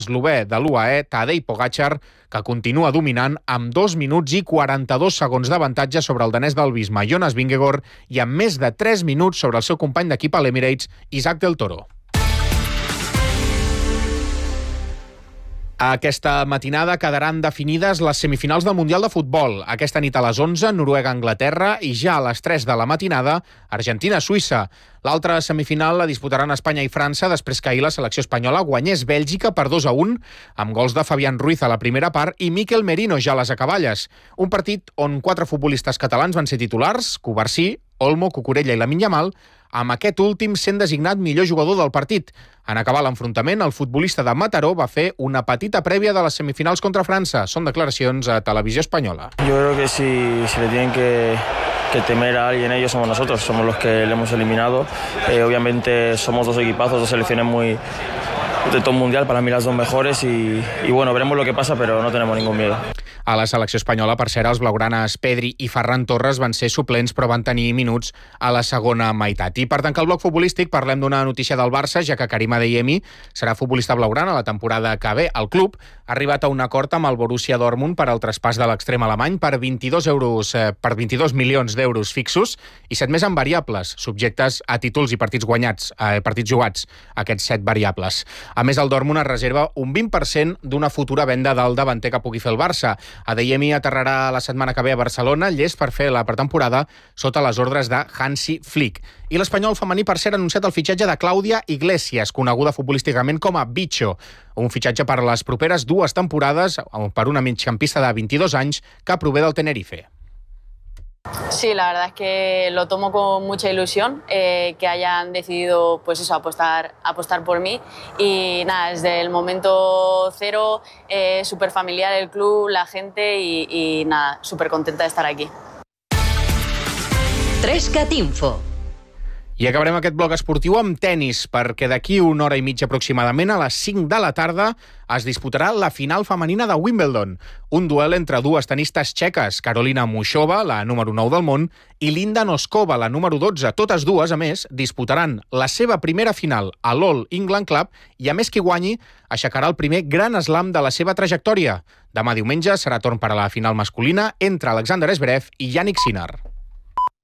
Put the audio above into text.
L'eslovè de l'UAE, Tadej Pogačar, que continua dominant amb 2 minuts i 42 segons d'avantatge sobre el danès del Visma, Jonas Vingegaard, i amb més de 3 minuts sobre el seu company d'equip a l'Emirates, Isaac del Toro. Aquesta matinada quedaran definides les semifinals del Mundial de Futbol. Aquesta nit a les 11, Noruega-Anglaterra, i ja a les 3 de la matinada, Argentina-Suïssa. L'altra semifinal la disputaran Espanya i França després que ahir la selecció espanyola guanyés Bèlgica per 2-1 amb gols de Fabián Ruiz a la primera part i Mikel Merino ja a les acaballes. Un partit on 4 futbolistes catalans van ser titulars, Covarsí, Olmo, Cucurella i Lamine Yamal, amb aquest últim sent designat millor jugador del partit. En acabar l'enfrontament, el futbolista de Mataró va fer una petita prèvia de les semifinals contra França. Són declaracions a Televisió Espanyola. Yo creo que si le tienen que temer a alguien, ellos somos nosotros, somos los que le hemos eliminado. Obviamente somos dos equipazos, dos selecciones muy de top mundial, para mí las dos mejores y bueno, veremos lo que pasa, pero no tenemos ningún miedo. A la selecció espanyola, per cert, els blaugranes Pedri i Ferran Torres van ser suplents però van tenir minuts a la segona meitat. I per tancar el bloc futbolístic parlem d'una notícia del Barça, ja que Karim Adeyemi serà futbolista blaugrana la temporada que ve. El club ha arribat a un acord amb el Borussia Dortmund per al traspàs de l'extrem alemany per 22 milions d'euros fixos i 7 més en variables, subjectes a títols i partits jugats, aquests 7 variables. A més, el Dortmund es reserva un 20% d'una futura venda del davanter que pugui fer el Barça. Adeyemi aterrarà la setmana que ve a Barcelona, llest per fer la pretemporada sota les ordres de Hansi Flick. I l'espanyol femení, per cert, ha anunciat el fitxatge de Clàudia Iglesias, coneguda futbolísticament com a Bicho. Un fitxatge per les properes 2 temporades per una migcampista de 22 anys que prové del Tenerife. Sí, la verdad es que lo tomo con mucha ilusión, que hayan decidido pues eso, apostar por mí y nada, desde el momento cero, súper familiar el club, la gente y nada, súper contenta de estar aquí. 3CAT Info. I acabarem aquest bloc esportiu amb tennis, perquè d'aquí una hora i mitja aproximadament, a les 5 de la tarda, es disputarà la final femenina de Wimbledon. Un duel entre dues tenistes txeques, Karolina Muchova, la número 9 del món, i Linda Noskova, la número 12. Totes dues, a més, disputaran la seva primera final a l'All England Club i, a més, qui guanyi aixecarà el primer Grand Slam de la seva trajectòria. Demà diumenge serà torn per a la final masculina entre Alexander Zverev i Jannik Sinner.